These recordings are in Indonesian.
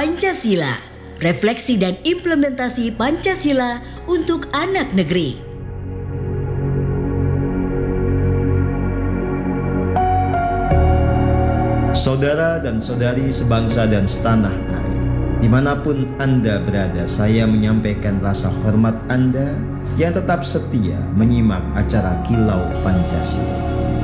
Pancasila, refleksi dan implementasi Pancasila untuk anak negeri. Saudara dan saudari sebangsa dan setanah air, dimanapun Anda berada, saya menyampaikan rasa hormat Anda yang tetap setia menyimak acara Kilau Pancasila.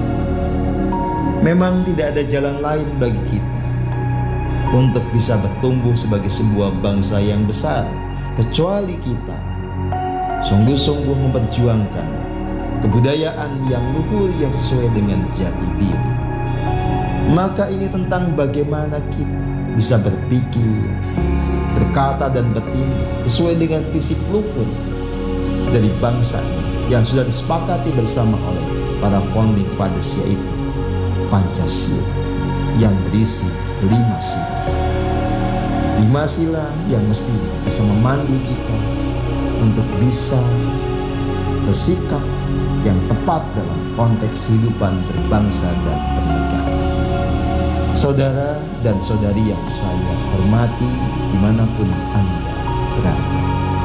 Memang tidak ada jalan lain bagi kita untuk bisa bertumbuh sebagai sebuah bangsa yang besar, kecuali kita sungguh-sungguh memperjuangkan kebudayaan yang luhur yang sesuai dengan jati diri. Maka ini tentang bagaimana kita bisa berpikir, berkata dan bertindak sesuai dengan visi luhur dari bangsa ini yang sudah disepakati bersama oleh para founding fathers, yaitu Pancasila yang berisi 5 sila. 5 sila yang mestinya bisa memandu kita untuk bisa bersikap yang tepat dalam konteks kehidupan berbangsa dan bernegara. Saudara dan saudari yang saya hormati dimanapun Anda berada,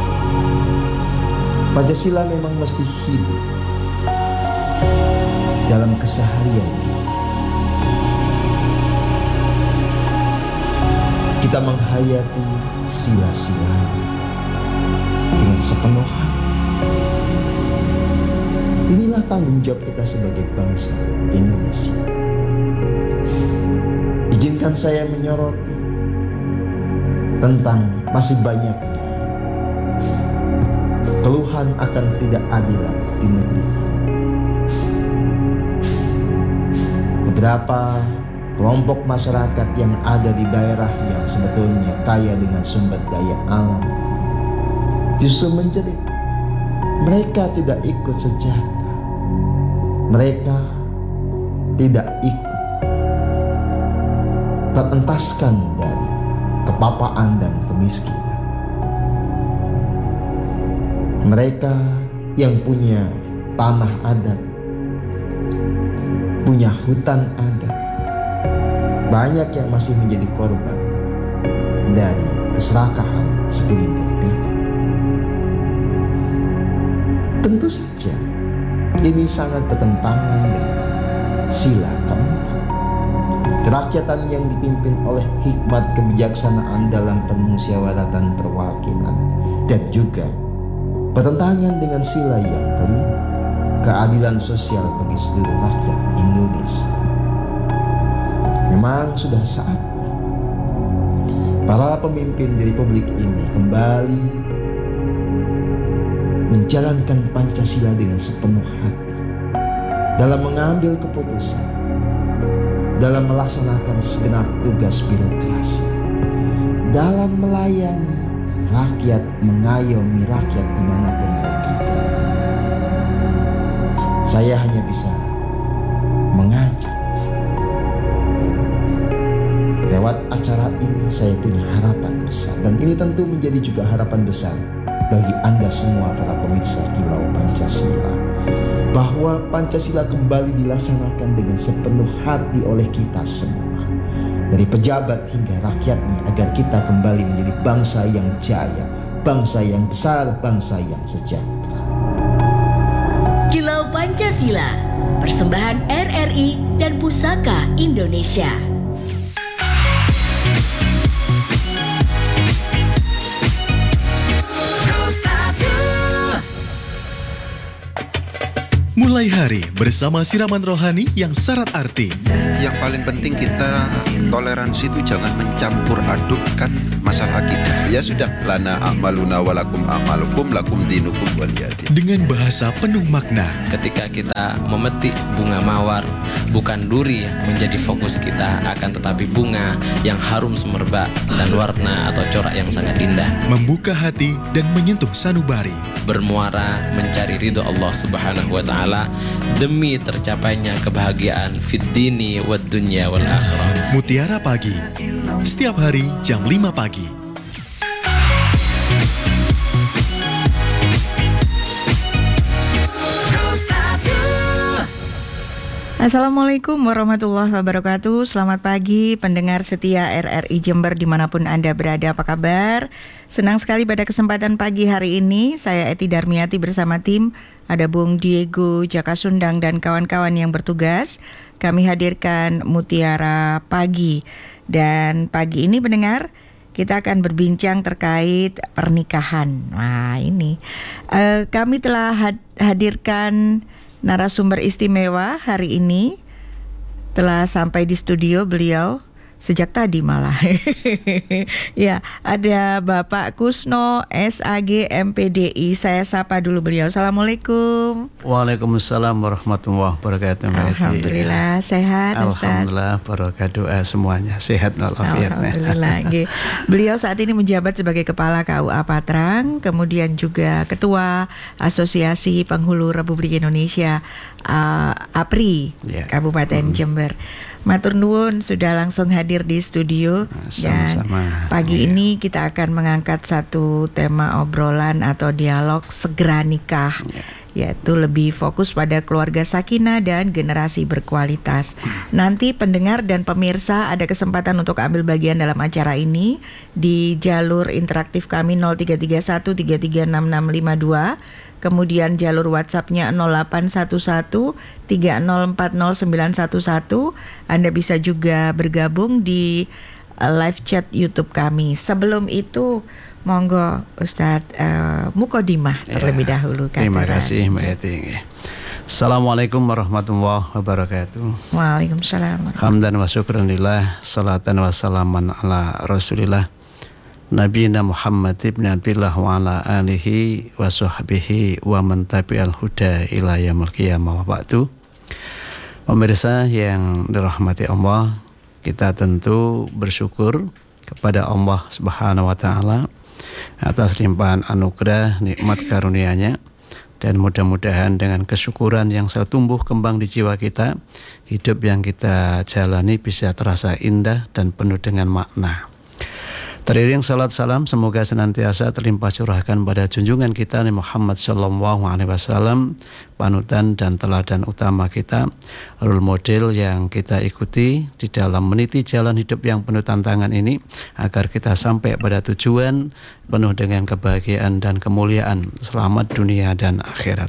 Pancasila memang mesti hidup dalam keseharian kita. Kita menghayati sila-silanya dengan sepenuh hati. Inilah tanggung jawab kita sebagai bangsa Indonesia. Izinkan saya menyoroti tentang masih banyaknya keluhan akan ketidakadilan di negeri ini. Beberapa kelompok masyarakat yang ada di daerah yang sebetulnya kaya dengan sumber daya alam justru menjerit. Mereka tidak ikut sejahtera. Mereka tidak ikut terentaskan dari kepapaan dan kemiskinan. Mereka yang punya tanah adat, punya hutan adat, banyak yang masih menjadi korban dari keserakahan segelintir pihak. Tentu saja ini sangat bertentangan dengan sila keempat, kerakyatan yang dipimpin oleh hikmat kebijaksanaan dalam permusyawaratan perwakilan, dan juga bertentangan dengan sila yang kelima, keadilan sosial bagi seluruh rakyat Indonesia. Memang sudah saatnya para pemimpin di Republik ini kembali menjalankan Pancasila dengan sepenuh hati dalam mengambil keputusan, dalam melaksanakan segenap tugas birokrasi, dalam melayani rakyat, mengayomi rakyat dimanapun mereka berada. Saya hanya bisa mengajak. Lewat acara ini saya punya harapan besar, dan ini tentu menjadi juga harapan besar bagi Anda semua para pemirsa Kilau Pancasila, bahwa Pancasila kembali dilaksanakan dengan sepenuh hati oleh kita semua, dari pejabat hingga rakyatnya, agar kita kembali menjadi bangsa yang jaya, bangsa yang besar, bangsa yang sejahtera. Kilau Pancasila, persembahan RRI dan Pusaka Indonesia. Mulai hari bersama siraman rohani yang syarat arti. Yang paling penting kita toleransi itu jangan mencampur adukkan masalah akidah. Ya sudah, lana a'maluna walakum a'malukum lakum dinukum waliyadin. Dengan bahasa penuh makna. Ketika kita memetik bunga mawar, bukan duri menjadi fokus kita, akan tetapi bunga yang harum semerbak dan warna atau corak yang sangat indah. Membuka hati dan menyentuh sanubari. Bermuara mencari ridho Allah Subhanahu wa Ta'ala demi tercapainya kebahagiaan fid dini wad dunya wal akhirah. Mutiara Pagi, setiap hari jam 5 pagi. Assalamualaikum warahmatullahi wabarakatuh. Selamat pagi pendengar setia RRI Jember dimanapun Anda berada, apa kabar? Senang sekali pada kesempatan pagi hari ini saya Eti Darmiati bersama tim, ada Bung Diego Jaka Sundang dan kawan-kawan yang bertugas. Kami hadirkan Mutiara Pagi. Dan pagi ini pendengar, kita akan berbincang terkait pernikahan. Nah ini kami telah hadirkan narasumber istimewa hari ini. Telah sampai di studio beliau sejak tadi malah. Ya, ada Bapak Kusno SAG MPDI. Saya sapa dulu beliau. Assalamualaikum. Waalaikumsalam warahmatullahi wabarakatuh. Alhamdulillah sehat Ustaz. Alhamdulillah, barokah doa semuanya sehat walafiat. Alhamdulillah. Beliau saat ini menjabat sebagai Kepala KUA Patrang, kemudian juga Ketua Asosiasi Penghulu Republik Indonesia APRI Kabupaten Jember. Matur nuwun sudah langsung hadir di studio. Sama-sama. Dan pagi ini kita akan mengangkat satu tema obrolan atau dialog segera nikah, yaitu lebih fokus pada keluarga sakinah dan generasi berkualitas. Nanti pendengar dan pemirsa ada kesempatan untuk ambil bagian dalam acara ini di jalur interaktif kami 0331 336652. Kemudian jalur WhatsApp-nya 0811 3040911. Anda bisa juga bergabung di live chat YouTube kami. Sebelum itu, monggo Ustadz Mukodimah terlebih dahulu. Terima kasih Mbak Eti. Assalamualaikum warahmatullahi wabarakatuh. Waalaikumsalam. Hamdan wa syukran lillah, salatan wa salaman ala rasulillah Nabiyina Muhammad ibn Abdillah wa ala alihi wa sahbihi wa man tabi'al huda ila yaumil qiyamah wa ba'du. Pemirsa yang dirahmati Allah, kita tentu bersyukur kepada Allah Subhanahu wa taala atas limpahan anugerah nikmat karunia-Nya, dan mudah-mudahan dengan kesyukuran yang selalu tumbuh kembang di jiwa kita, hidup yang kita jalani bisa terasa indah dan penuh dengan makna. Teriring salat salam semoga senantiasa terlimpah curahkan pada junjungan kita Nabi Muhammad sallallahu alaihi wasallam, panutan dan teladan utama kita, role model yang kita ikuti di dalam meniti jalan hidup yang penuh tantangan ini, agar kita sampai pada tujuan penuh dengan kebahagiaan dan kemuliaan, selamat dunia dan akhirat.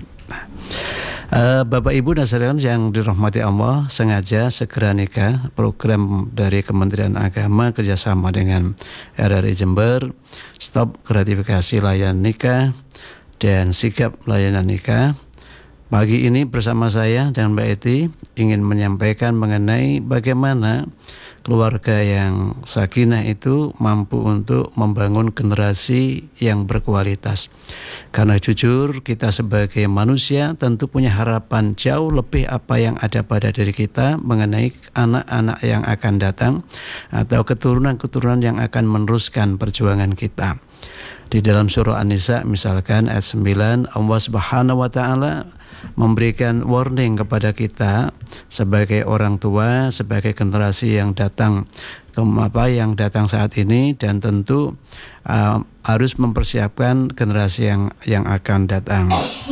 Bapak Ibu dan saudara yang dirahmati Allah, sengaja segera nikah program dari Kementerian Agama kerjasama dengan RRI Jember, stop gratifikasi layanan nikah dan sigap layanan nikah. Pagi ini bersama saya dan Mbak Eti ingin menyampaikan mengenai bagaimana keluarga yang sakinah itu mampu untuk membangun generasi yang berkualitas. Karena jujur kita sebagai manusia tentu punya harapan jauh lebih apa yang ada pada diri kita mengenai anak-anak yang akan datang atau keturunan-keturunan yang akan meneruskan perjuangan kita. Di dalam surah An-Nisa misalkan ayat 9, Allah Subhanahu wa taala memberikan warning kepada kita sebagai orang tua, sebagai generasi yang datang yang datang saat ini, dan tentu harus mempersiapkan generasi yang akan datang.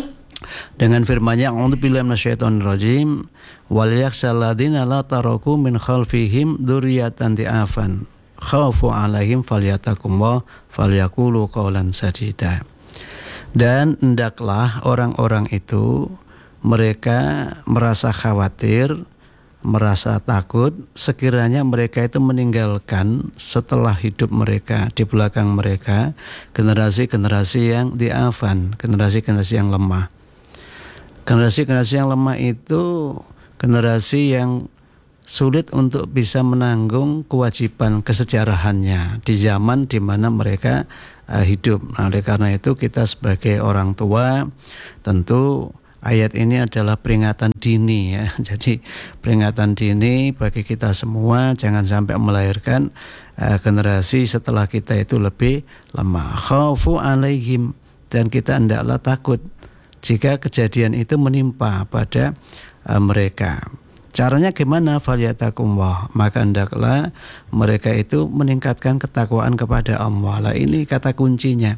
Dengan firman-Nya, a'udzubillahi minasyaitonirrajim, wal yakhshal ladzina la taraku min khalfihim dzurriyyatan di'afan khaufu 'alaihim falyattaqullah falyaqulu qawlan sadida. Dan hendaklah orang-orang itu mereka merasa khawatir, merasa takut sekiranya mereka itu meninggalkan setelah hidup mereka, di belakang mereka, generasi-generasi yang di'afan, generasi-generasi yang lemah. Generasi-generasi yang lemah itu generasi yang sulit untuk bisa menanggung kewajiban kesejarahannya di zaman di mana mereka hidup. Nah, oleh karena itu kita sebagai orang tua tentu ayat ini adalah peringatan dini ya. Jadi peringatan dini bagi kita semua, jangan sampai melahirkan generasi setelah kita itu lebih lemah. Khaufu 'alaihim, dan kita hendaklah takut jika kejadian itu menimpa pada mereka. Caranya gimana? Falyattaqullah, maka hendaklah mereka itu meningkatkan ketakwaan kepada Allah. Lah ini kata kuncinya.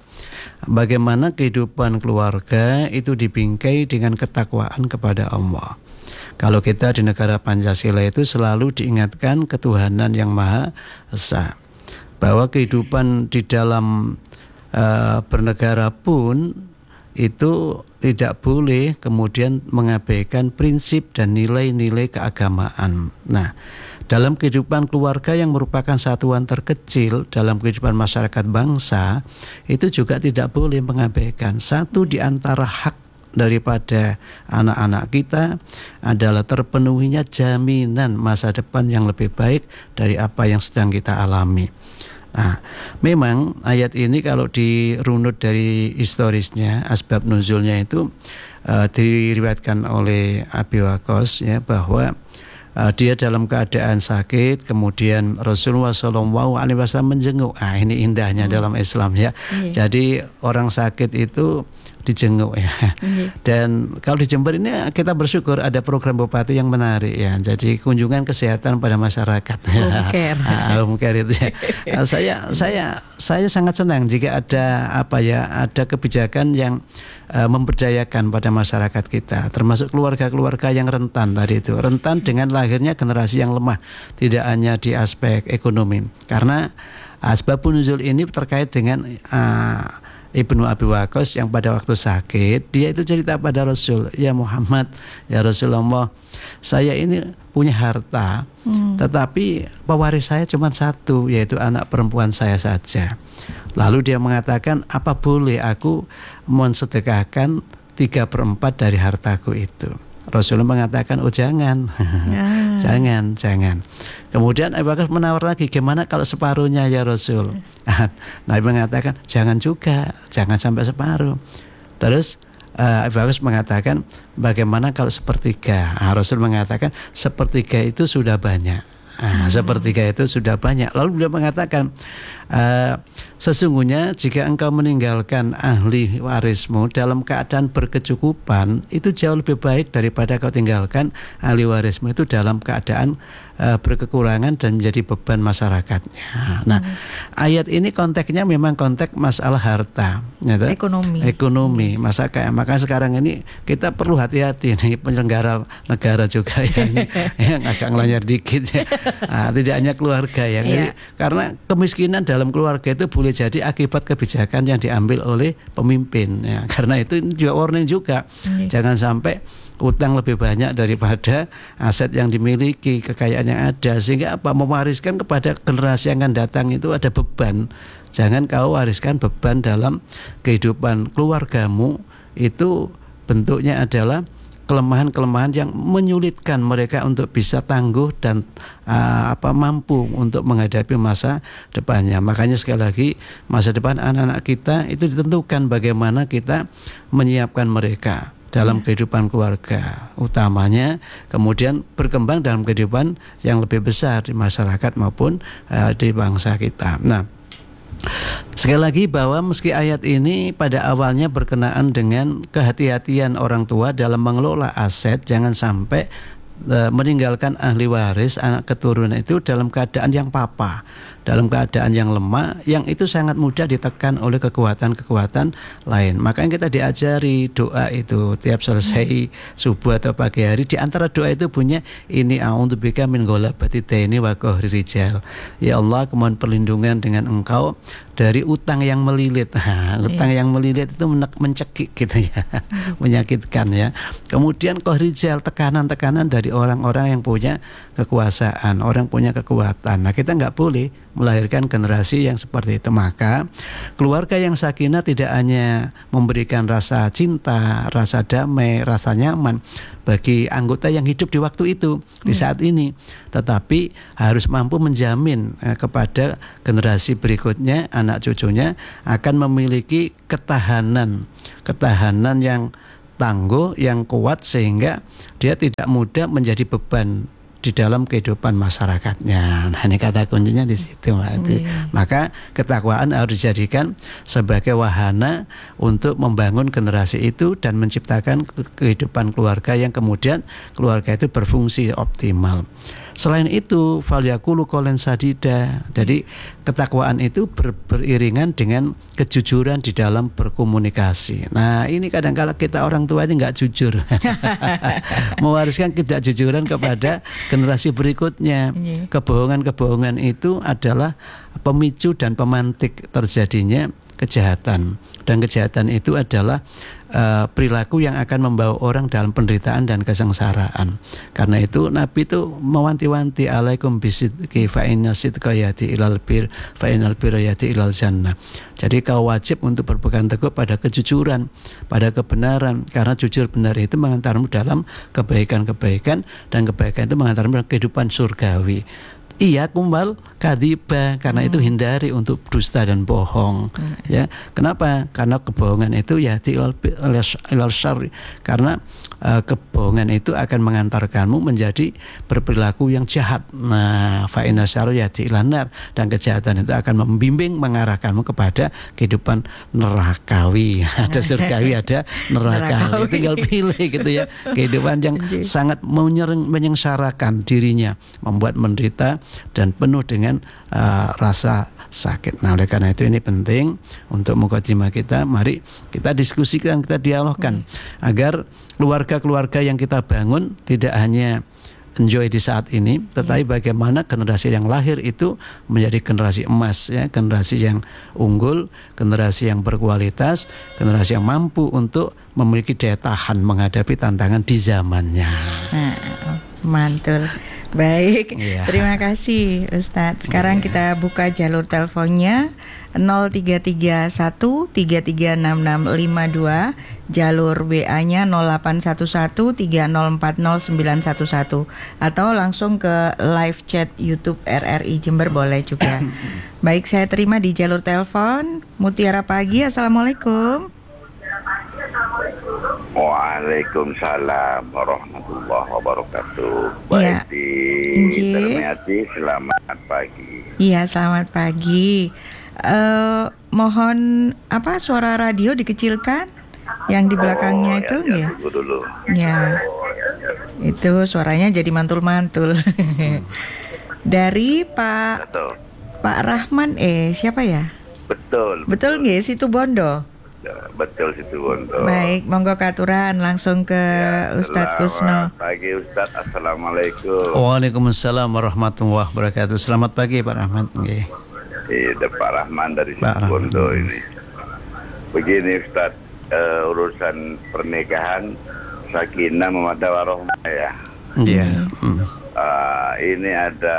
Bagaimana kehidupan keluarga itu dibingkai dengan ketakwaan kepada Allah. Kalau kita di negara Pancasila itu selalu diingatkan ketuhanan yang Maha Esa, bahwa kehidupan di dalam bernegara pun itu tidak boleh kemudian mengabaikan prinsip dan nilai-nilai keagamaan. Nah, dalam kehidupan keluarga yang merupakan satuan terkecil dalam kehidupan masyarakat bangsa, itu juga tidak boleh mengabaikan satu di antara hak daripada anak-anak kita adalah terpenuhinya jaminan masa depan yang lebih baik dari apa yang sedang kita alami. Nah, memang ayat ini kalau dirunut dari historisnya, asbab nuzulnya itu diriwayatkan oleh Abi Waqqas ya, bahwa dia dalam keadaan sakit, kemudian Rasulullah SAW menjenguk. Ini indahnya dalam Islam ya. Jadi orang sakit itu dijenguk ya. Dan kalau di Jember ini kita bersyukur ada program bupati yang menarik ya. Jadi kunjungan kesehatan pada masyarakat. Home care itu ya. Saya sangat senang jika ada ada kebijakan yang memberdayakan pada masyarakat kita, termasuk keluarga-keluarga yang rentan tadi itu. Rentan dengan lahirnya generasi yang lemah, tidak hanya di aspek ekonomi. Karena asbabun nuzul ini terkait dengan Ibnu Abi Waqqas yang pada waktu sakit, dia itu cerita pada Rasul, ya Muhammad, ya Rasulullah, saya ini punya harta, tetapi pewaris saya cuma satu, yaitu anak perempuan saya saja. Lalu dia mengatakan, apa boleh aku mensedekahkan 3/4 dari hartaku itu? Rasulullah mengatakan, oh jangan, jangan. Kemudian Abu Bakar menawar lagi, gimana kalau separuhnya ya Rasul? Nabi mengatakan, jangan juga, jangan sampai separuh. Terus Abu Bakar mengatakan, bagaimana kalau sepertiga? Rasul mengatakan, sepertiga itu sudah banyak. Sepertiga itu sudah banyak. Lalu beliau mengatakan, sesungguhnya jika engkau meninggalkan ahli warismu dalam keadaan berkecukupan, itu jauh lebih baik daripada kau tinggalkan ahli warismu itu dalam keadaan berkekurangan dan menjadi beban masyarakatnya. Nah, ayat ini konteksnya memang konteks masalah harta, gitu? Ekonomi. Maka sekarang ini kita perlu hati-hati nih, penyelenggara negara juga yang agak ngelanyar dikit ya. Tidak hanya keluarga ya. Karena kemiskinan dalam keluarga itu boleh jadi akibat kebijakan yang diambil oleh pemimpin ya. Karena itu juga warning juga. Jangan sampai utang lebih banyak daripada aset yang dimiliki, kekayaan yang ada, sehingga mewariskan kepada generasi yang akan datang itu ada beban. Jangan kau wariskan beban dalam kehidupan keluargamu, itu bentuknya adalah kelemahan-kelemahan yang menyulitkan mereka untuk bisa tangguh dan mampu untuk menghadapi masa depannya. Makanya sekali lagi, masa depan anak-anak kita itu ditentukan bagaimana kita menyiapkan mereka dalam kehidupan keluarga utamanya, kemudian berkembang dalam kehidupan yang lebih besar di masyarakat maupun di bangsa kita. Nah, sekali lagi bahwa meski ayat ini pada awalnya berkenaan dengan kehati-hatian orang tua dalam mengelola aset, jangan sampai meninggalkan ahli waris anak keturunan itu dalam keadaan yang papa, dalam keadaan yang lemah, yang itu sangat mudah ditekan oleh kekuatan-kekuatan lain. Makanya kita diajari doa itu tiap selesai subuh atau pagi hari. Di antara doa itu punya, ini a'udzubika min ghalabati daini wa qahri rijal. Ya Allah, kemohon perlindungan dengan Engkau dari utang yang melilit. Utang yang melilit itu mencekik gitu ya, menyakitkan ya. Kemudian qahrijal, tekanan-tekanan dari orang-orang yang punya kekuasaan, orang punya kekuatan. Nah, kita nggak boleh melahirkan generasi yang seperti itu. Maka keluarga yang sakinah tidak hanya memberikan rasa cinta, rasa damai, rasa nyaman bagi anggota yang hidup di waktu itu, di saat ini, tetapi harus mampu menjamin kepada generasi berikutnya, anak cucunya akan memiliki ketahanan yang tangguh, yang kuat, sehingga dia tidak mudah menjadi beban di dalam kehidupan masyarakatnya. Nah, ini kata kuncinya di situ, Mbak. Maka ketakwaan harus dijadikan sebagai wahana untuk membangun generasi itu dan menciptakan kehidupan keluarga yang kemudian keluarga itu berfungsi optimal. Selain itu, falyaqulu qawlan sadida. Jadi ketakwaan itu beriringan dengan kejujuran di dalam berkomunikasi. Nah, ini kadang-kala kita orang tua ini nggak jujur, mewariskan ketidakjujuran kepada generasi berikutnya. Kebohongan-kebohongan itu adalah pemicu dan pemantik terjadinya kejahatan, dan kejahatan itu adalah perilaku yang akan membawa orang dalam penderitaan dan kesengsaraan. Karena itu Nabi itu mewanti-wanti, alaikum bisidqi fa inna sidqa yahdi ilal bir fa innal birra yahdi ilal jannah. Jadi kau wajib untuk berpegang teguh pada kejujuran, pada kebenaran, karena jujur benar itu mengantarmu dalam kebaikan-kebaikan, dan kebaikan itu mengantarmu dalam kehidupan surgawi. Iya kumbal kadiba, karena itu hindari untuk dusta dan bohong. Ya, kenapa? Karena kebohongan itu yahdi ilal syarri, karena kebohongan itu akan mengantarkanmu menjadi berperilaku yang jahat. Nah, fa inna syarra yahdi ilan nar, dan kejahatan itu akan membimbing mengarahkanmu kepada kehidupan nerakawi. Ada surgawi, ada nerakawi. Tinggal pilih gitu ya. Kehidupan yang sangat menyengsarakan dirinya, membuat menderita dan penuh dengan rasa sakit. Nah, oleh karena itu ini penting untuk mukadimah kita. Mari kita diskusikan, kita dialogkan agar keluarga-keluarga yang kita bangun tidak hanya enjoy di saat ini, tetapi bagaimana generasi yang lahir itu menjadi generasi emas, ya, generasi yang unggul, generasi yang berkualitas, generasi yang mampu untuk memiliki daya tahan menghadapi tantangan di zamannya. Mantul. Baik, terima kasih Ustadz. Sekarang kita buka jalur teleponnya 0331 336652, jalur WA-nya 0811 3040911, atau langsung ke live chat YouTube RRI Jember boleh juga. Baik, saya terima di jalur telepon Mutiara Pagi. Assalamualaikum. Waalaikumsalam warahmatullahi wabarakatuh. Ya. Baik, Darmiati, selamat pagi. Iya, selamat pagi. Mohon suara radio dikecilkan yang di belakangnya itu ya. Dulu. Ya. Itu suaranya jadi mantul-mantul. Dari Pak Rahman, siapa ya? Betul nggih, Situ Bondo. Betul, Situ Bondo. Baik, monggo katuran langsung ke Ustadz Kusno. Selamat pagi Ustadz, assalamualaikum. Waalaikumsalam warahmatullahi wabarakatuh. Selamat pagi Pak Rahman. Iya, Pak Rahman dari Situ Bondo ini. Begini Ustadz, urusan pernikahan sakinah mawaddah warahmah ya. Iya. Ini ada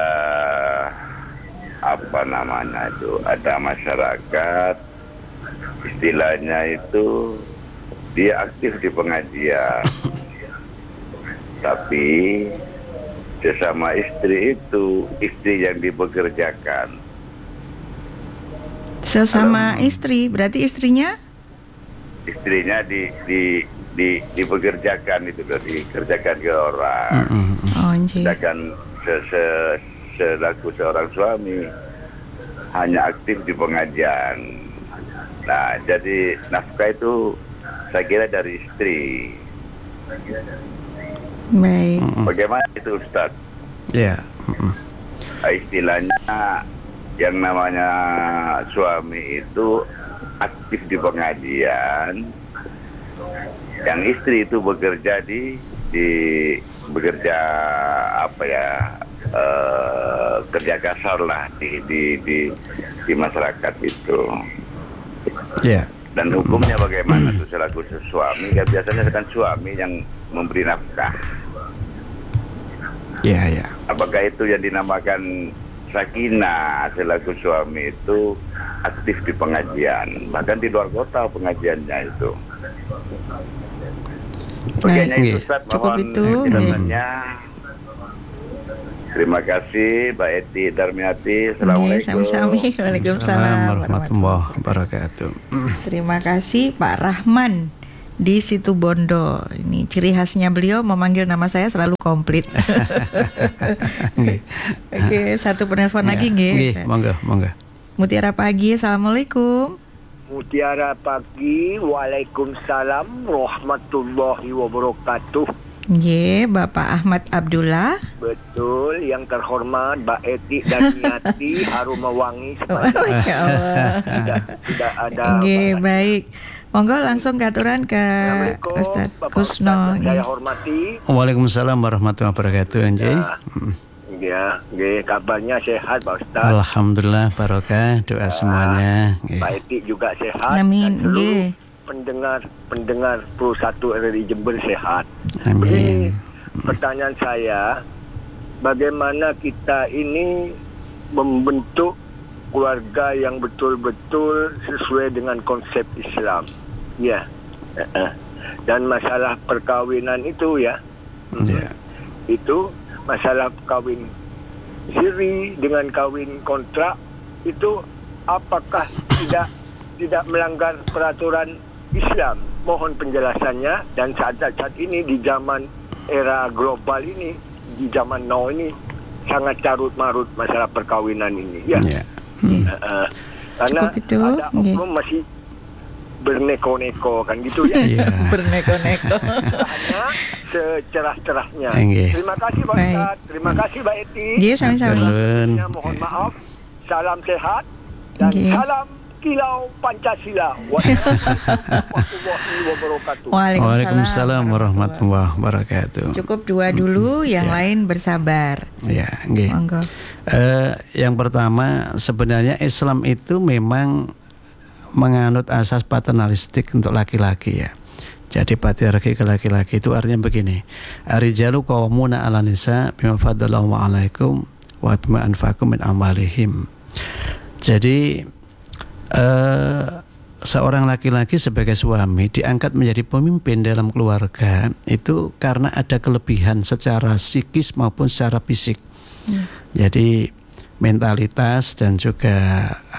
ada masyarakat, istilahnya itu dia aktif di pengajian, tapi sesama istri itu istri yang dipekerjakan. Sesama istri berarti istrinya dipekerjakan, itu dikerjakan ke orang. Sedangkan selaku seorang suami hanya aktif di pengajian. Nah, jadi nafkah itu saya kira dari istri. Baik. Bagaimana itu Ustadz? Ya. Istilahnya yang namanya suami itu aktif di pengajian, yang istri itu bekerja kerja kasar lah di masyarakat itu. Ya. Dan hukumnya bagaimana tuh selaku suami? Kan biasanya kan suami yang memberi nafkah. Ya. Apakah itu yang dinamakan sakinah, selaku suami itu aktif di pengajian, bahkan di luar kota pengajiannya itu. Bagiannya itu Ustaz, mohon penjelasannya. Terima kasih Mbak Eti Darmiati. Assalamualaikum. Waalaikumsalam warahmatullahi wabarakatuh. Terima kasih Pak Rahman di Situ Bondo. Ini ciri khasnya beliau memanggil nama saya selalu komplit. Oke, satu penelpon lagi nggih. Monggo. Mutiara Pagi, assalamualaikum. Mutiara Pagi, waalaikumsalam warahmatullahi wabarakatuh. Nggih, Bapak Ahmad Abdullah. Betul, yang terhormat Mbak Eti dan Niati harum mewangi sepanjang. Ya Allah. Tidak ada. Nggih, baik. Monggo langsung katuran ke Ustaz Kusno. Saya hormati. Waalaikumsalam warahmatullahi wabarakatuh. Ya, kabarnya sehat Pak Ustaz. Alhamdulillah, barokah, doa semuanya. Pak Eti juga sehat. Amin. Dan seluruh pendengar Pro 1 RRI Jember sehat. Amin. Pertanyaan saya, bagaimana kita ini membentuk keluarga yang betul-betul sesuai dengan konsep Islam? Ya. Dan masalah perkawinan itu ya. Itu masalah kawin siri dengan kawin kontrak itu apakah tidak melanggar peraturan Islam? Mohon penjelasannya. Dan saat ini di zaman era global ini, di zaman now ini sangat carut marut masalah perkawinan ini. Karena ada oknum masih berneko-neko kan gitu ya. Berneko-neko. Secerah-cerahnya. Terima kasih Pak Ustaz. Terima kasih Mbak Eti. Iya, sama-sama. Mohon maaf. Salam sehat dan salam kilau Pancasila. Waalaikumsalam warahmatullahi wabarakatuh. Cukup 2 dulu, yang lain bersabar. Ya, nggih. Yang pertama, sebenarnya Islam itu memang menganut asas paternalistik untuk laki-laki ya. Jadi patriarki ke laki-laki itu artinya begini. Ar-rijalu qawwamuna 'alan nisa bima faddalallahu 'alaikum wa bima anfaqu min amwalihim. Jadi seorang laki-laki sebagai suami diangkat menjadi pemimpin dalam keluarga itu karena ada kelebihan secara psikis maupun secara fisik. Jadi mentalitas dan juga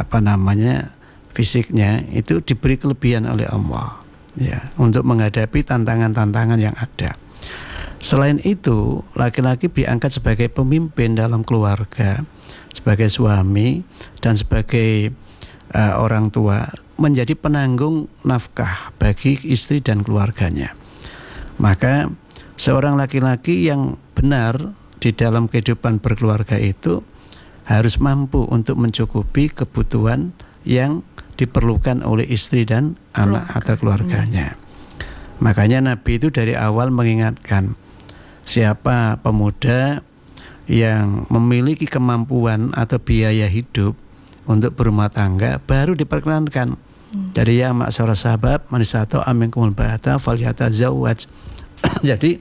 fisiknya itu diberi kelebihan oleh Allah ya untuk menghadapi tantangan-tantangan yang ada. Selain itu, laki-laki diangkat sebagai pemimpin dalam keluarga, sebagai suami dan sebagai orang tua, menjadi penanggung nafkah bagi istri dan keluarganya. Maka seorang laki-laki yang benar di dalam kehidupan berkeluarga itu harus mampu untuk mencukupi kebutuhan yang diperlukan oleh istri dan anak atau keluarganya. Makanya Nabi itu dari awal mengingatkan, siapa pemuda yang memiliki kemampuan atau biaya hidup untuk berumah tangga baru diperkenankan. Dari ya ma'syarus sahabab man istata'a minkumul ba'ata falyatazawwaj. Jadi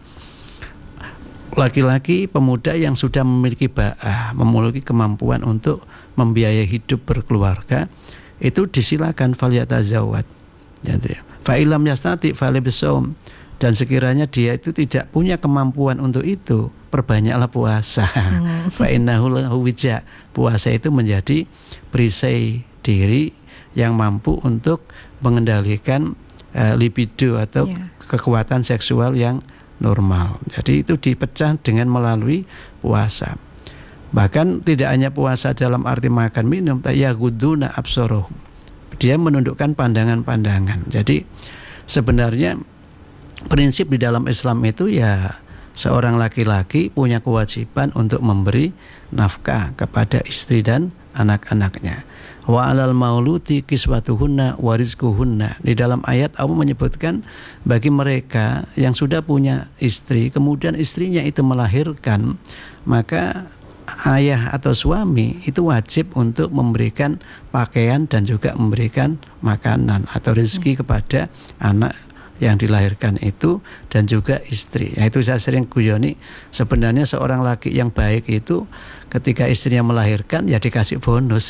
laki-laki pemuda yang sudah memiliki memiliki kemampuan untuk membiayai hidup berkeluarga itu disilakan falyatazawwaj. Jadi fa illam yastati falibsum, dan sekiranya dia itu tidak punya kemampuan untuk itu, perbanyaklah puasa. Fa innahu lahu wija. Puasa itu menjadi perisai diri yang mampu untuk mengendalikan libido atau kekuatan seksual yang normal. Jadi itu dipecah dengan melalui puasa. Bahkan tidak hanya puasa dalam arti makan minum, yaghudduna absarohum. Dia menundukkan pandangan-pandangan. Jadi sebenarnya prinsip di dalam Islam itu ya seorang laki-laki punya kewajiban untuk memberi nafkah kepada istri dan anak-anaknya. Wa 'alal mauluti kiswatuhunna wa rizquhunna. Di dalam ayat Allah menyebutkan bagi mereka yang sudah punya istri kemudian istrinya itu melahirkan, maka ayah atau suami itu wajib untuk memberikan pakaian dan juga memberikan makanan atau rezeki kepada anak yang dilahirkan itu dan juga istri. Ya, itu saya sering guyoni, sebenarnya seorang laki yang baik itu ketika istrinya melahirkan ya dikasih bonus.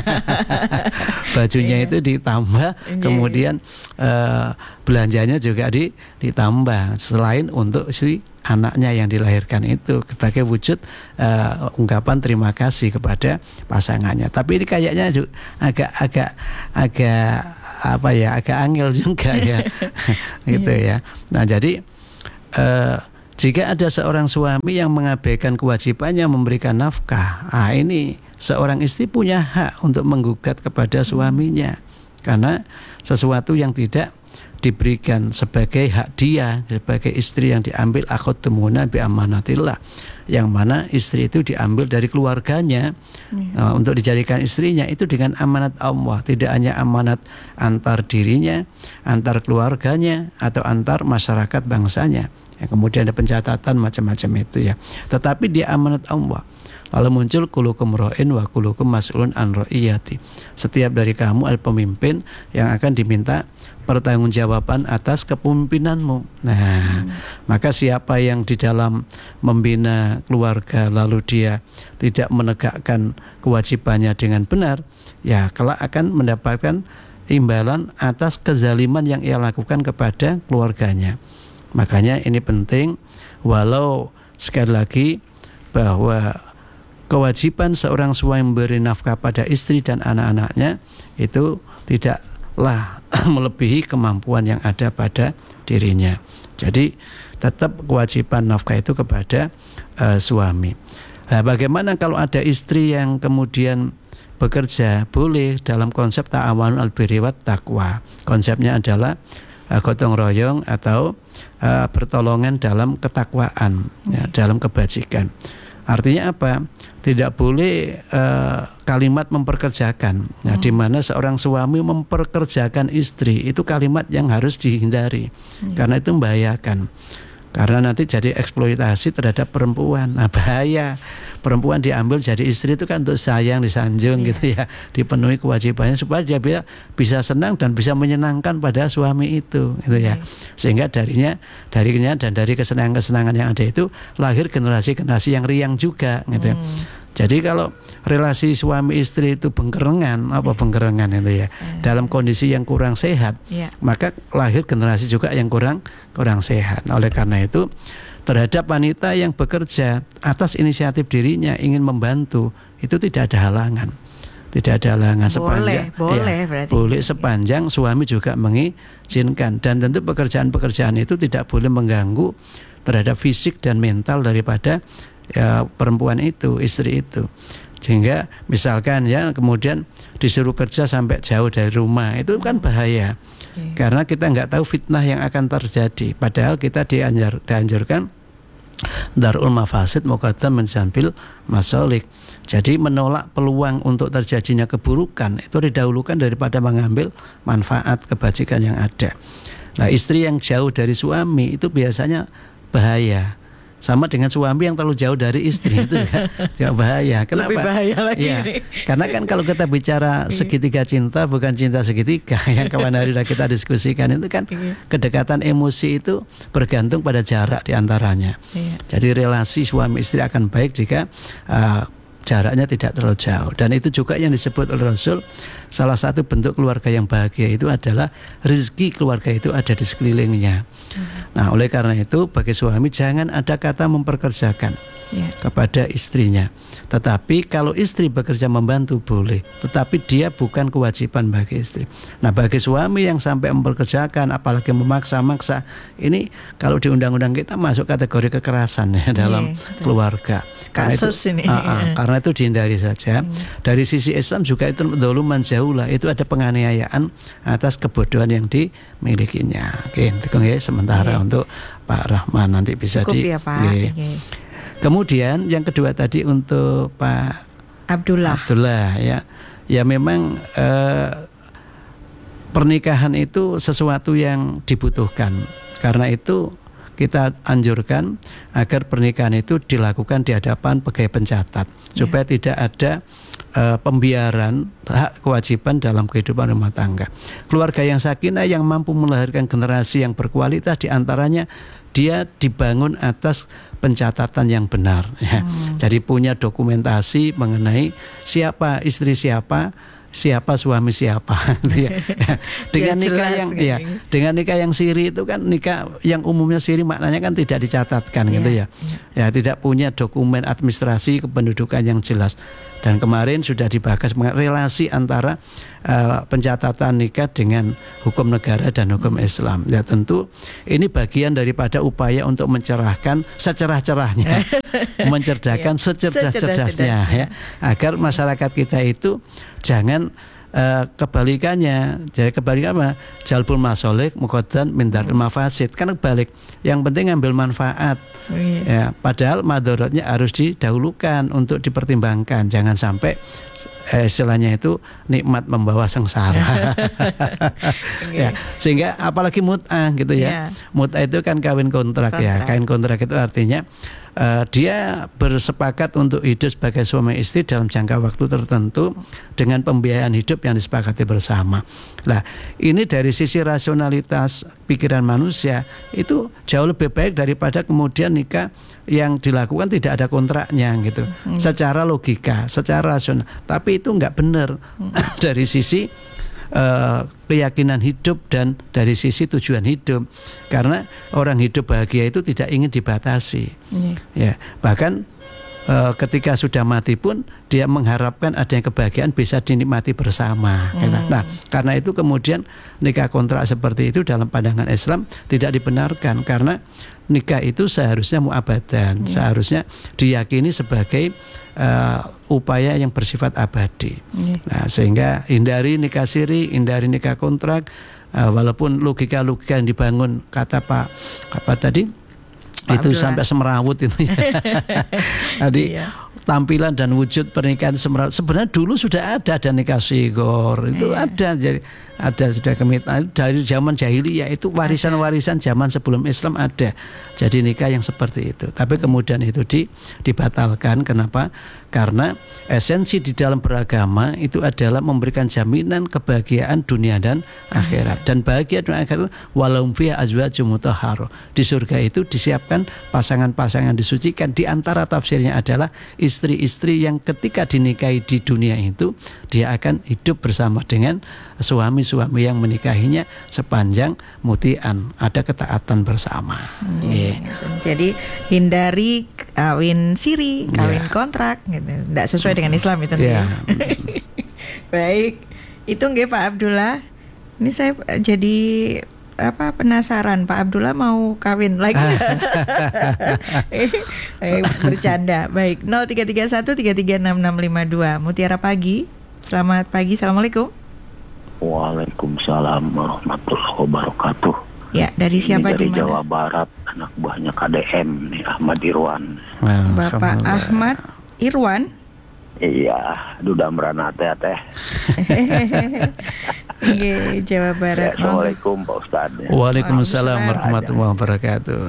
Bajunya itu ditambah, kemudian belanjanya juga ditambah selain untuk si anaknya yang dilahirkan itu sebagai wujud ungkapan terima kasih kepada pasangannya. Tapi ini kayaknya agak angel juga ya. Gitu ya. Nah, jadi jika ada seorang suami yang mengabaikan kewajibannya memberikan nafkah, ini seorang istri punya hak untuk menggugat kepada suaminya. Karena sesuatu yang tidak diberikan sebagai hak dia, sebagai istri yang diambil akhadtumuna bi amanatillah, yang mana istri itu diambil dari keluarganya untuk dijadikan istrinya, itu dengan amanat Allah, tidak hanya amanat antar dirinya, antar keluarganya, atau antar masyarakat bangsanya. Kemudian ada pencatatan macam-macam itu ya, tetapi dia amanat Allah. Lalu muncul kulukum ra'in wa kulukum mas'ulun an ra'iyati. Setiap dari kamu adalah pemimpin yang akan diminta pertanggungjawaban atas kepemimpinanmu. Nah, maka siapa yang di dalam membina keluarga lalu dia tidak menegakkan kewajibannya dengan benar, ya kelak akan mendapatkan imbalan atas kezaliman yang ia lakukan kepada keluarganya. Makanya ini penting, walau sekali lagi bahwa kewajiban seorang suami memberi nafkah pada istri dan anak-anaknya itu tidaklah melebihi kemampuan yang ada pada dirinya. Jadi tetap kewajiban nafkah itu kepada suami. Nah, bagaimana kalau ada istri yang kemudian bekerja? Boleh dalam konsep ta'awun al-birri wat taqwa. Konsepnya adalah gotong royong atau pertolongan dalam ketakwaan, ya, dalam kebajikan. Artinya apa? Tidak boleh kalimat memperkerjakan. Nah, di mana seorang suami memperkerjakan istri, itu kalimat yang harus dihindari, karena itu membahayakan. Karena nanti jadi eksploitasi terhadap perempuan. Nah, bahaya. Perempuan diambil jadi istri itu kan untuk sayang, disanjung gitu ya, dipenuhi kewajibannya supaya dia bisa senang dan bisa menyenangkan pada suami itu gitu ya. Sehingga darinya dan dari kesenangan-kesenangan yang ada itu lahir generasi-generasi yang riang juga gitu ya. Jadi kalau relasi suami istri itu bengkerengan itu ya, dalam kondisi yang kurang sehat, maka lahir generasi juga yang kurang sehat. Nah, oleh karena itu terhadap wanita yang bekerja atas inisiatif dirinya ingin membantu, itu tidak ada halangan. Tidak ada halangan boleh sepanjang suami juga mengizinkan, dan tentu pekerjaan-pekerjaan itu tidak boleh mengganggu terhadap fisik dan mental daripada perempuan itu, istri itu. Sehingga misalkan ya kemudian disuruh kerja sampai jauh dari rumah, itu kan bahaya. Karena kita nggak tahu fitnah yang akan terjadi. Padahal kita dianjurkan darul mafasid muqaddam min jalbil masalih. Jadi menolak peluang untuk terjadinya keburukan itu didahulukan daripada mengambil manfaat kebajikan yang ada. Nah, istri yang jauh dari suami itu biasanya bahaya. Sama dengan suami yang terlalu jauh dari istri itu juga bahaya. Kenapa? Lebih bahaya lagi ini. Karena kan kalau kita bicara segitiga cinta, bukan cinta segitiga yang kemarin hari kita diskusikan itu kan kedekatan emosi itu bergantung pada jarak diantaranya. Jadi relasi suami istri akan baik jika jaraknya tidak terlalu jauh. Dan itu juga yang disebut oleh Rasul, salah satu bentuk keluarga yang bahagia itu adalah rezeki keluarga itu ada di sekelilingnya. Nah, oleh karena itu bagi suami jangan ada kata memperkerjakan kepada istrinya. Tetapi kalau istri bekerja membantu boleh, tetapi dia bukan kewajiban bagi istri. Nah, bagi suami yang sampai memperkerjakan apalagi memaksa-maksa, ini kalau di undang-undang kita masuk kategori kekerasan ya dalam keluarga. Karena itu dihindari saja. Dari sisi Islam juga itu dzuluman jaulah, itu ada penganiayaan atas kebodohan yang dimilikinya. Oke, ya, sementara untuk Pak Rahman nanti bisa Kemudian yang kedua tadi untuk Pak Abdullah ya. Ya memang pernikahan itu sesuatu yang dibutuhkan. Karena itu kita anjurkan agar pernikahan itu dilakukan di hadapan pegawai pencatat supaya tidak ada pembiaran hak kewajiban dalam kehidupan rumah tangga. Keluarga yang sakinah yang mampu melahirkan generasi yang berkualitas, diantaranya dia dibangun atas pencatatan yang benar ya. Jadi punya dokumentasi mengenai siapa istri siapa suami siapa gitu ya. Dengan nikah yang dengan nikah yang siri itu kan nikah yang umumnya siri maknanya kan tidak dicatatkan gitu ya. Ya tidak punya dokumen administrasi kependudukan yang jelas. Dan kemarin sudah dibahas relasi antara pencatatan nikah dengan hukum negara dan hukum Islam. Ya tentu ini bagian daripada upaya untuk mencerahkan secerah-cerahnya, mencerdakan secerdas-cerdasnya ya, agar masyarakat kita itu jangan kebalikannya. Jadi kebalikan apa? Jalbul masolih muqaddan min daril mafasid. Kan kebalik. Yang penting ambil manfaat. Ya, padahal madharatnya harus didahulukan untuk dipertimbangkan. Jangan sampai istilahnya itu nikmat membawa sengsara. Ya, sehingga apalagi mut'ah gitu ya. Mut'ah itu kan kawin kontrak ya. Kawin kontrak itu artinya dia bersepakat untuk hidup sebagai suami istri dalam jangka waktu tertentu dengan pembiayaan hidup yang disepakati bersama. Nah, ini dari sisi rasionalitas pikiran manusia itu jauh lebih baik daripada kemudian nikah yang dilakukan tidak ada kontraknya gitu. Secara logika, secara rasional. Tapi itu nggak benar dari sisi keyakinan hidup dan dari sisi tujuan hidup, karena orang hidup bahagia itu tidak ingin dibatasi. Ya, bahkan ketika sudah mati pun dia mengharapkan adanya kebahagiaan bisa dinikmati bersama. Nah, karena itu kemudian nikah kontrak seperti itu dalam pandangan Islam tidak dibenarkan, karena nikah itu seharusnya muabadan, seharusnya diyakini sebagai upaya yang bersifat abadi. Nah, sehingga hindari nikah siri, hindari nikah kontrak, walaupun logika-logika yang dibangun kata Pak apa tadi itu sampai semerawut itu ya. Tadi tampilan dan wujud pernikahan semerawut. Sebenarnya dulu sudah ada nikah sigor itu ada, jadi ada sudah kemitraan dari zaman jahiliyah, itu warisan-warisan zaman sebelum Islam ada. Jadi nikah yang seperti itu. Tapi kemudian itu dibatalkan. Kenapa? Karena esensi di dalam beragama itu adalah memberikan jaminan kebahagiaan dunia dan akhirat. Dan bahagia dunia akhirat walahum fiha azwajum mutahharah. Di surga itu disiapkan pasangan-pasangan disucikan. Di antara tafsirnya adalah istri-istri yang ketika dinikahi di dunia itu dia akan hidup bersama dengan suami-suami yang menikahinya sepanjang mutian, ada ketaatan bersama. Jadi hindari kawin siri, kawin kontrak gitu. Tidak sesuai dengan Islam itu. Baik, itu nggih Pak Abdullah. Ini saya jadi penasaran, Pak Abdullah mau kawin lagi? Bercanda. Baik, 0331336652. Mutiara Pagi. Selamat pagi. Assalamualaikum. Waalaikumsalam warahmatullahi wabarakatuh. Ya, dari siapa? Dari Jawa Barat, anak buahnya KDM nih, Ahmad Irwan. Bapak Ahmad Irwan. Iya, duda merana teh. Iya, Jawa Barat. Assalamualaikum Pak Ustadz. Waalaikumsalam warahmatullahi wabarakatuh.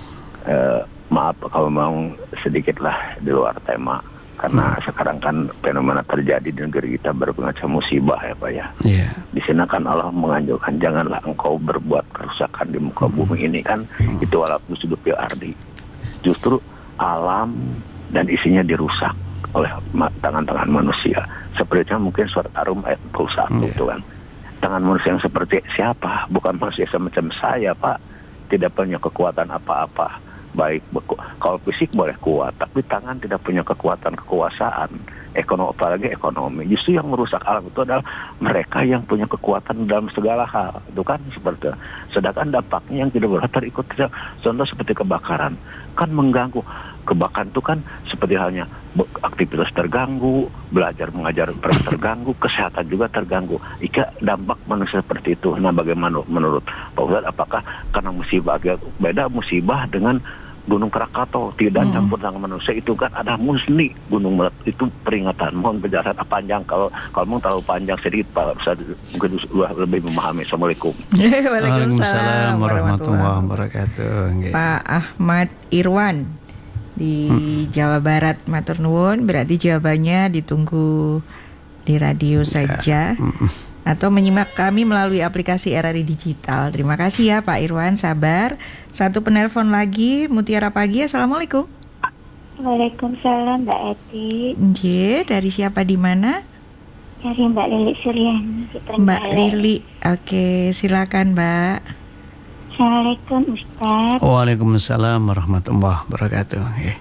Maaf kalau mau sedikit lah di luar tema, karena sekarang kan fenomena terjadi di negeri kita bermacam musibah ya Pak ya. Di sana kan Allah menganjurkan janganlah engkau berbuat kerusakan di muka bumi ini kan, itu walaupun sudut fil ardi. Justru alam dan isinya dirusak oleh tangan-tangan manusia. Sepertinya mungkin surat Ar-Rum ayat 21 itu kan. Tangan manusia yang seperti siapa? Bukan manusia semacam saya Pak. Tidak punya kekuatan apa-apa. Baik, kalau fisik boleh kuat, tapi tangan tidak punya kekuatan kekuasaan, apalagi ekonomi. Justru yang merusak alam itu adalah mereka yang punya kekuatan dalam segala hal, itu kan seperti. Sedangkan dampaknya yang tidak boleh terikut, contoh seperti kebakaran, kan mengganggu. Kebakaran itu kan seperti halnya aktivitas terganggu, belajar mengajar terganggu, kesehatan juga terganggu. Jika dampak manusia seperti itu, nah bagaimana menurut Pak Ustadz, apakah karena musibah beda musibah dengan Gunung Krakatau tidak campur tangan manusia, itu kan ada musni gunung itu peringatan. Mohon penjelasan panjang, kalau mau terlalu panjang sedikit Pak Ustadz mungkin lebih memahami. Assalamualaikum. Waalaikumsalam warahmatullahi wabarakatuh. Pak Ahmad Irwan di Jawa Barat, matur nuwun. Berarti jawabannya ditunggu di radio saja atau menyimak kami melalui aplikasi RRI Digital. Terima kasih ya Pak Irwan, sabar. Satu penelpon lagi, Mutiara Pagi. Assalamualaikum. Waalaikumsalam Mbak Eti. Nggih, dari siapa di mana? Dari Mbak Lili Suryani. Mbak Lili, oke, silakan Mbak. Assalamualaikum Ustaz. Waalaikumsalam warahmatullahi wabarakatuh.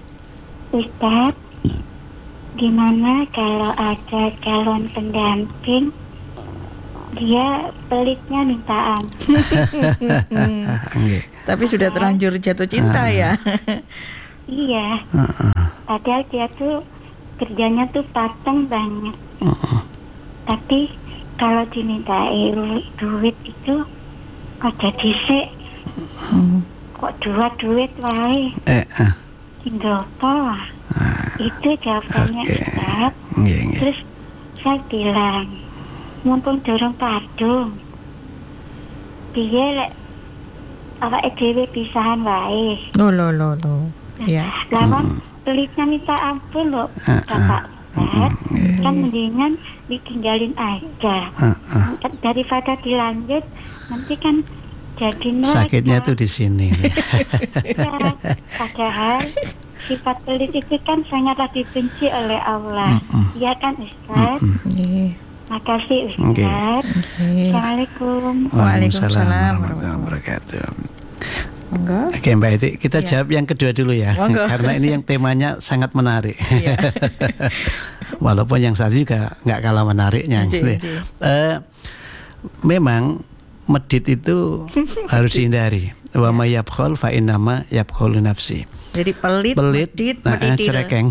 Ustaz, gimana kalau ada calon pendamping dia pelitnya minta ampun? Tapi sudah terlanjur jatuh cinta ya. Iya. Padahal dia tuh kerjanya tuh pateng banget. Tapi kalau dimintai duit itu aja dhisik. Kok duit wae. Tinggal apa? Itu jawabannya Ustaz. Terus saya bilang, mumpung dorong padung, piye lek awake dhewe pisahan wae. Loh. Ya. Lawan pelitnya minta ampun loh, Bapak. Kan mendingan ditinggalin aja. Daripada dilanjut, nanti kan jadi sakitnya tuh di sini. Ya, padahal sifat pelit itu kan sangatlah dibenci oleh Allah. Iya kan Ustaz? Makasih Ustaz. Assalamualaikum. Waalaikumsalam warahmatullahi wabarakatuh. Oke Mbak Eti, kita jawab yang kedua dulu ya. Karena ini yang temanya sangat menarik. Walaupun yang satu juga nggak kalah menariknya. Memang medit itu harus dihindari. Wa may yabkhul fa innama yabkhulu nafsi. Jadi pelit cerekeng.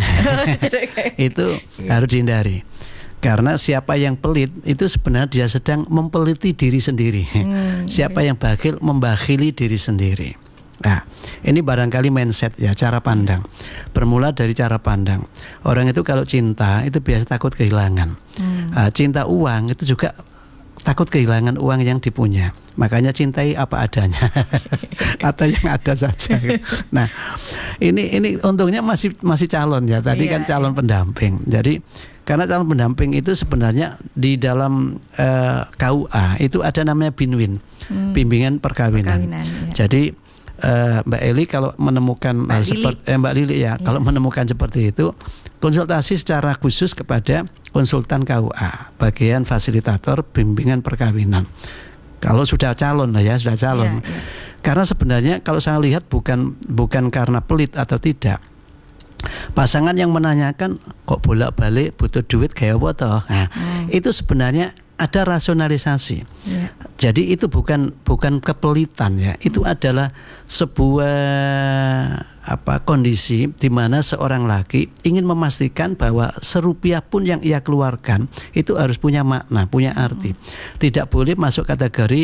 Itu harus dihindari. Karena siapa yang pelit itu sebenarnya dia sedang mempeliti diri sendiri. Siapa yang bakhil membakhili diri sendiri. Nah, ini barangkali mindset ya, cara pandang. Bermula dari cara pandang. Orang itu kalau cinta itu biasa takut kehilangan. Cinta uang itu juga takut kehilangan uang yang dipunya. Makanya cintai apa adanya atau yang ada saja. Nah, ini untungnya masih calon ya. Tadi kan calon pendamping. Jadi karena calon pendamping itu sebenarnya di dalam KUA itu ada namanya binwin, bimbingan perkawinan. Jadi Mbak Eli kalau menemukan Mbak Lili ya, kalau menemukan seperti itu, konsultasi secara khusus kepada konsultan KUA, bagian fasilitator bimbingan perkawinan. Kalau sudah calon lah ya, sudah calon. Karena sebenarnya kalau saya lihat bukan karena pelit atau tidak. Pasangan yang menanyakan kok bolak-balik butuh duit kayak apa toh? Nah, itu sebenarnya ada rasionalisasi. Jadi itu bukan kepelitan ya. Itu adalah sebuah kondisi di mana seorang laki ingin memastikan bahwa serupiah pun yang ia keluarkan itu harus punya makna, punya arti. Tidak boleh masuk kategori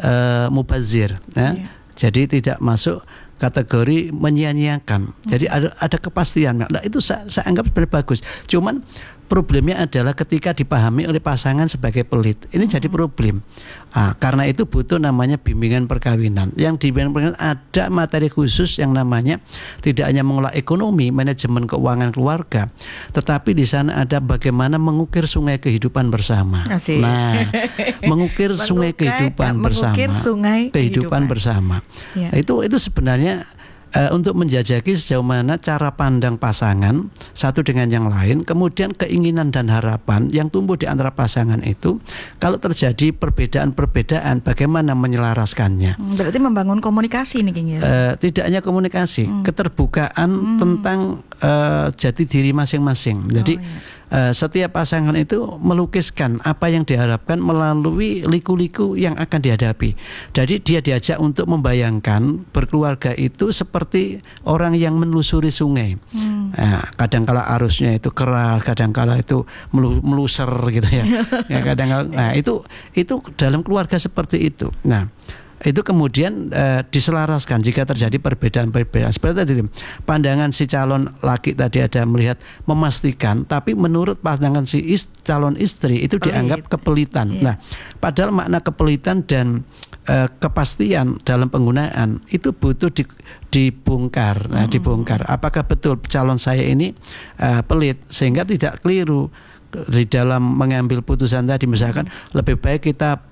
mubazir ya. Jadi tidak masuk kategori menyia-nyiakan. Jadi ada kepastian. Nah, itu saya anggap sebenarnya bagus. Cuman problemnya adalah ketika dipahami oleh pasangan sebagai pelit. Ini jadi problem. Karena itu butuh namanya bimbingan perkawinan. Yang di bimbingan perkawinan ada materi khusus yang namanya tidak hanya mengelola ekonomi, manajemen keuangan keluarga, tetapi di sana ada bagaimana mengukir sungai kehidupan bersama. Nah, mengukir sungai kehidupan bersama. Kehidupan bersama. Ya. Itu sebenarnya untuk menjajaki sejauh mana cara pandang pasangan satu dengan yang lain, kemudian keinginan dan harapan yang tumbuh di antara pasangan itu, kalau terjadi perbedaan-perbedaan bagaimana menyelaraskannya. Berarti membangun komunikasi nih kayaknya. Tidak hanya komunikasi, keterbukaan tentang jati diri masing-masing. Jadi setiap pasangan itu melukiskan apa yang diharapkan melalui liku-liku yang akan dihadapi. Jadi dia diajak untuk membayangkan berkeluarga itu seperti orang yang menelusuri sungai. Kadang-kala arusnya itu keras, kadang-kala itu meluser gitu ya. Nah itu dalam keluarga seperti itu. Nah, itu kemudian diselaraskan jika terjadi perbedaan-perbedaan. Seperti tadi pandangan si calon laki tadi ada melihat memastikan, tapi menurut pandangan si calon istri itu dianggap kepelitan. Nah, padahal makna kepelitan dan kepastian dalam penggunaan itu butuh dibongkar. Nah, dibongkar. Apakah betul calon saya ini pelit sehingga tidak keliru di dalam mengambil putusan tadi, misalkan lebih baik kita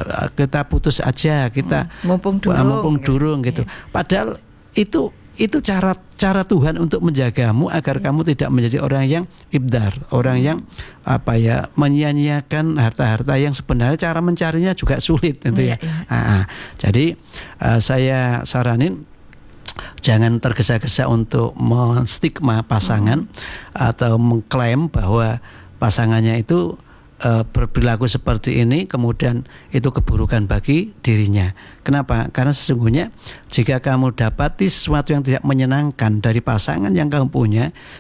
putus aja, kita mumpung durung gitu. Padahal itu cara Tuhan untuk menjagamu agar kamu tidak menjadi orang yang ibdar, orang yang menyia-nyiakan harta-harta yang sebenarnya cara mencarinya juga sulit gitu ya. Jadi saya saranin jangan tergesa-gesa untuk menstigma pasangan atau mengklaim bahwa pasangannya itu berperilaku seperti ini, kemudian itu keburukan bagi dirinya. Kenapa? Karena sesungguhnya jika kamu dapati sesuatu yang tidak menyenangkan dari pasangan yang kamu punya,